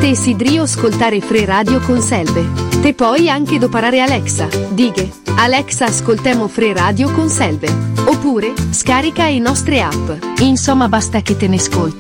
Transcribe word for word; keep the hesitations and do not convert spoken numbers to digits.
Te sidrio ascoltare Free Radio con Selve. Te poi anche doparare Alexa, dighe, Alexa ascoltemo Free Radio con Selve. Oppure, scarica i nostre app. Insomma basta che te ne ascolti.